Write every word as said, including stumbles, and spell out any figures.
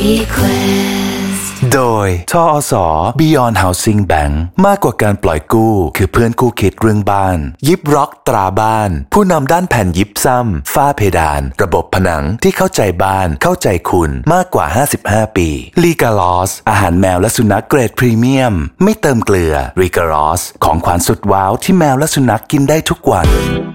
โดยทอส Beyond Housing Bank มากกว่าการปล่อยกู้คือเพื่อนคู่คิดเรื่องบ้านยิปร็อกตราบ้านผู้นำด้านแผ่นยิปซัมฝ้าเพดานระบบผนังที่เข้าใจบ้านเข้าใจคุณมากกว่าห้าสิบห้าปีลีกาลอสอาหารแมวและสุนัขเกรดพรีเมียมไม่เติมเกลือลีกาลอสของขวัญสุดว้าวที่แมวและสุนัขกินได้ทุกวัน